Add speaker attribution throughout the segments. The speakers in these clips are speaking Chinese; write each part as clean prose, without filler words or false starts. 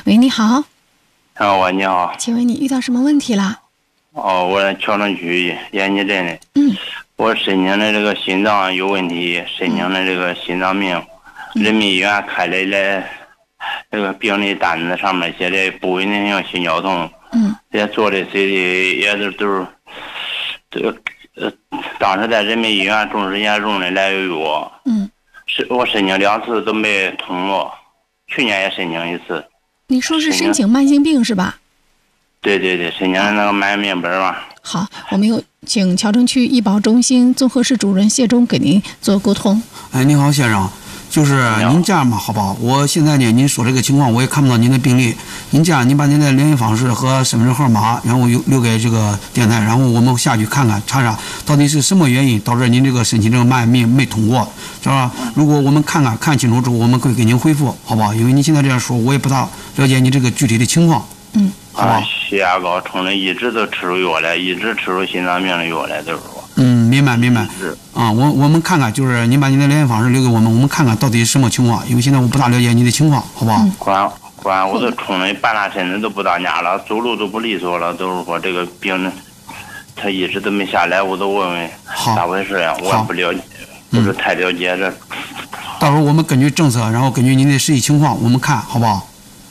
Speaker 1: 喂，你好。
Speaker 2: 你好。
Speaker 1: 请问你遇到什么问题了？
Speaker 2: 我在谯城区延吉镇的。我申请的这个心脏有问题，申请的这个心脏病，人民医院开来了这个病历单子上面写的不稳定性心绞痛。也做的 CT 也都是这个当时在人民医院中时间用的来有药。我申请2次都没通过，去年也申请1次。
Speaker 1: 你说是申请慢性病是吧？
Speaker 2: 对，申请的那个慢性病本吧。
Speaker 1: 好，我们有请谯城区医保中心综合室主任谢忠给您做沟通。
Speaker 3: 你好，先生，就是您这样吧，好不好？我现在呢，您说这个情况我也看不到您的病历，您这样，您把您的联系方式和身份证号码，然后留给这个电台，然后我们下去看看查查到底是什么原因导致您这个申请这个慢病没通过，是吧？如果我们看清楚之后，我们会给您回复，好不好？因为你现在这样说，我也不大了解你这个具体的情况。好吧。
Speaker 2: 血压高冲的一直都吃入药了，一直吃入心脏病的药了，都是说。
Speaker 3: 明白。我们看看，就是您把您的联系方式留给我们看看到底什么情况，因为现在我不大了解你的情况，好不好？
Speaker 2: 管我都冲的半拉身子都不到家了，走路都不利索了，都是说这个病他一直都没下来，我都问咋回事呀？我也不了解，不是太了解这。
Speaker 3: 到时候我们根据政策，然后根据您的实际情况，我们看好不好？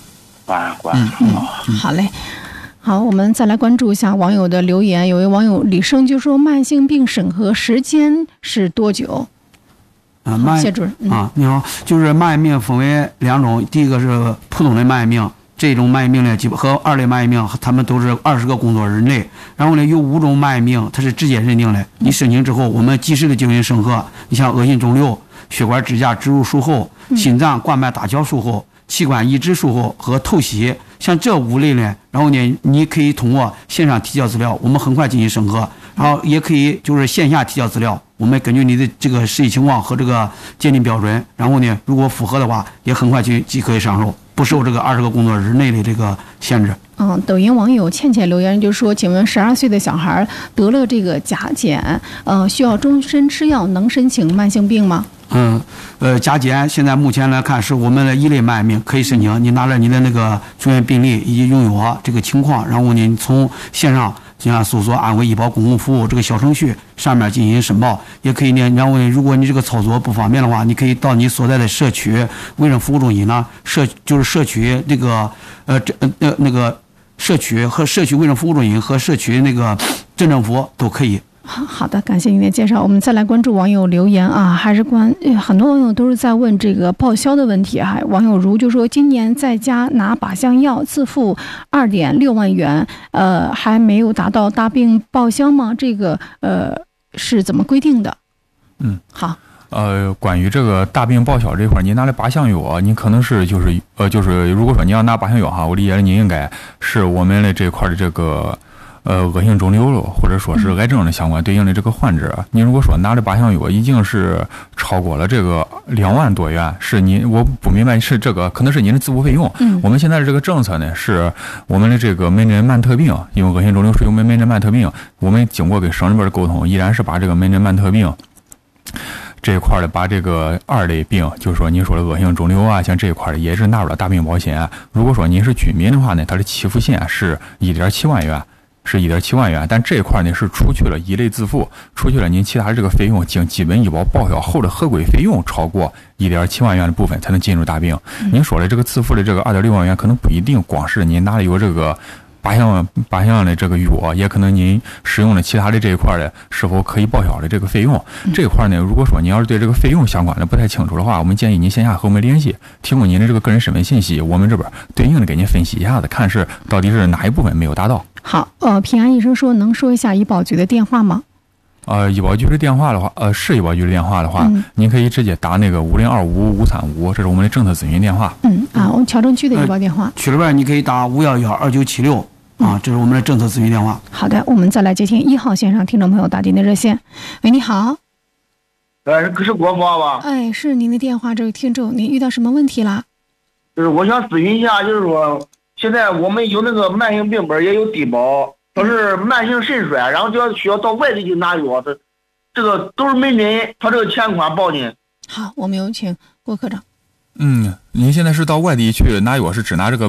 Speaker 1: 好嘞。好，我们再来关注一下网友的留言。有位网友李生就说，慢性病审核时间是多久？谢主任。
Speaker 3: 你好，就是慢性病分为2种，第一个是普通的慢性病，这种慢性病呢和2类慢性病，他们都是20个工作日内。然后呢，有5种慢性病，它是直接认定的，你申请之后，我们及时的进行审核。你像恶性肿瘤、血管支架植入术后、心脏冠脉搭桥术后、器官移植术后和透析，像这5类呢，然后呢，你可以通过线上提交资料，我们很快进行审核，然后也可以就是线下提交资料，我们根据你的这个实际情况和这个鉴定标准，然后呢，如果符合的话，也很快即可以上手，不受这个20个工作日内的这个限制。
Speaker 1: 抖音网友倩倩留言就说，请问12岁的小孩得了这个甲减，需要终身吃药，能申请慢性病吗？
Speaker 3: 甲减现在目前来看是我们的1类慢性病，可以申请。你拿着你的那个住院病历以及用药这个情况，然后你从线上搜索安徽医保公共服务这个小程序上面进行申报，也可以呢。然后呢，如果你这个操作不方便的话，你可以到你所在的社区卫生服务中心呢，社区那个那个社区和社区卫生服务中心和社区那个镇政府都可以。
Speaker 1: 好的，感谢您的介绍。我们再来关注网友留言啊，还是很多网友都是在问这个报销的问题。网友如就说，今年在家拿靶向药自付2.6万元，还没有达到大病报销吗？这个是怎么规定的？好。
Speaker 4: 关于这个大病报销这块，你拿的靶向药，你可能是就是如果说你要拿靶向药哈，我理解的你应该是我们的这块的这个恶性肿瘤了，或者说是癌症的相关对应的这个患者，你如果说拿的靶向药已经是超过了这个2万多元，是你我不明白是这个可能是您的自付费用。我们现在的这个政策呢，是我们的这个门诊慢特病，因为恶性肿瘤属于我们门诊慢特病，我们经过跟省里边的沟通，依然是把这个门诊慢特病这一块的把这个2类病，就是说您说的恶性肿瘤啊，像这一块的也是纳入了大病保险。如果说您是居民的话呢，它的起付线是1.7万元。是1.7万元，但这一块呢是除去了1类自付，除去了您其他的这个费用，经基本医保报销后的合规费用超过1.7万元的部分才能进入大病。您说的这个自付的这个2.6万元，可能不一定光是您拿的有这个靶向的这个药，也可能您使用的其他的这一块的是否可以报销的这个费用。这一块呢，如果说您要是对这个费用相关的不太清楚的话，我们建议您线下和我们联系，提供您的这个个人身份信息，我们这边对应的给您分析一下子，看是到底是哪一部分没有达到。
Speaker 1: 好，平安医生说，能说一下医保局的电话吗？
Speaker 4: 医保局的电话的话，市医保局的电话的话，您可以直接打那个50255535，这是我们的政策咨询电话。
Speaker 1: 我们谯城区的医保电话。
Speaker 3: 区里边你可以打5112976这是我们的政策咨询电话。
Speaker 1: 好的，我们再来接听1号线上听众朋友打进的热线。喂，你好。
Speaker 5: 是国华吧？
Speaker 1: 是您的电话，这位听众，您遇到什么问题了？
Speaker 5: 就是我想咨询一下，就是说现在我们有那个慢性病本，也有低保，都是慢性肾衰，然后需要到外地去拿药，这个都是门诊，他这个钱款报进。
Speaker 1: 好，我们有请郭科长。
Speaker 4: 您现在是到外地去拿药，是只拿这个